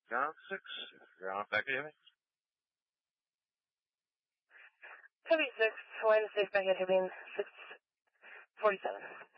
Ground 6, ground back at me. Heavy 6, line of safe back at Hibbing, 647.